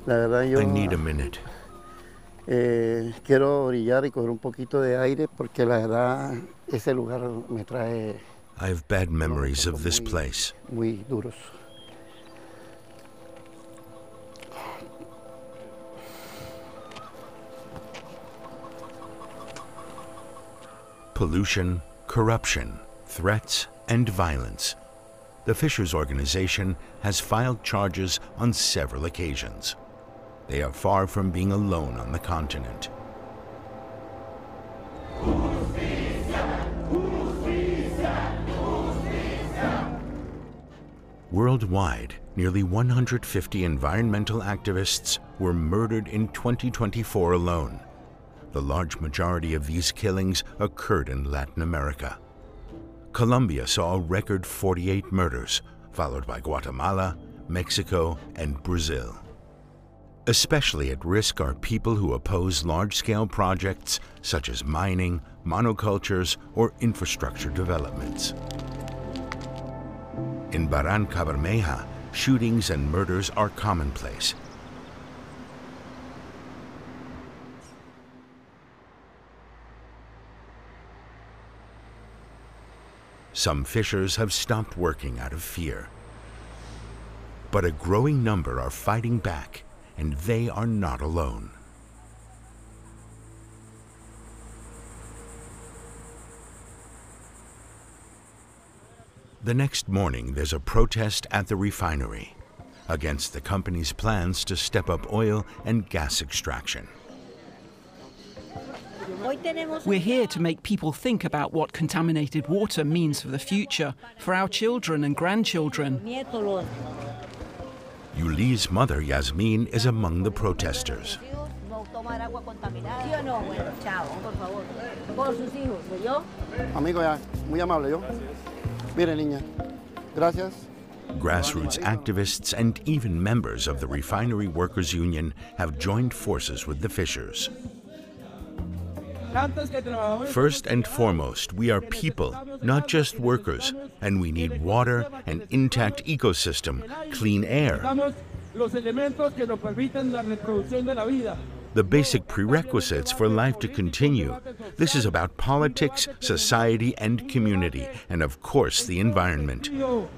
La verdad yo I need a minute. quiero orillar y coger un poquito de aire porque la verdad ese lugar me trae I have bad unos memories of recuerdos this place. muy duros. Pollution, corruption, threats, and violence. The Fishers Organization has filed charges on several occasions. They are far from being alone on the continent. Worldwide, nearly 150 environmental activists were murdered in 2024 alone. The large majority of these killings occurred in Latin America. Colombia saw a record 48 murders, followed by Guatemala, Mexico, and Brazil. Especially at risk are people who oppose large-scale projects such as mining, monocultures, or infrastructure developments. In Barrancabermeja, shootings and murders are commonplace. Some fishers have stopped working out of fear. But a growing number are fighting back, and they are not alone. The next morning, there's a protest at the refinery against the company's plans to step up oil and gas extraction. We're here to make people think about what contaminated water means for the future, for our children and grandchildren. Yuli's mother, Yasmin, is among the protesters. Amigo ya, muy amable yo. Mire niña, gracias. Grassroots activists and even members of the Refinery Workers Union have joined forces with the Fishers. First and foremost, we are people, not just workers, and we need water, an intact ecosystem, clean air. The basic prerequisites for life to continue. This is about politics, society, and community, and of course, the environment.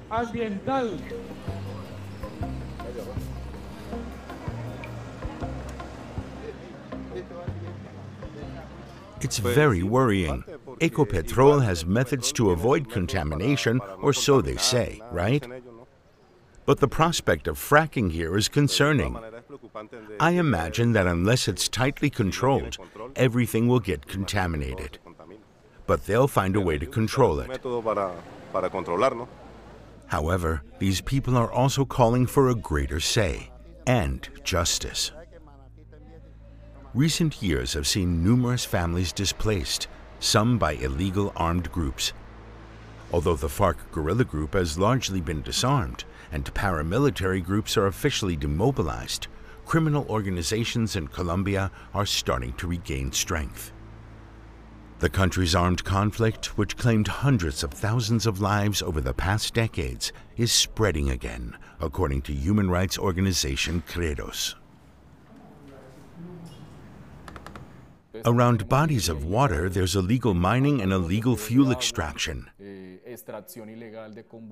It's very worrying. Ecopetrol has methods to avoid contamination, or so they say, right? But the prospect of fracking here is concerning. I imagine that unless it's tightly controlled, everything will get contaminated. But they'll find a way to control it. However, these people are also calling for a greater say and justice. Recent years have seen numerous families displaced, some by illegal armed groups. Although the FARC guerrilla group has largely been disarmed and paramilitary groups are officially demobilized, criminal organizations in Colombia are starting to regain strength. The country's armed conflict, which claimed hundreds of thousands of lives over the past decades, is spreading again, according to human rights organization Credos. Around bodies of water, there's illegal mining and illegal fuel extraction.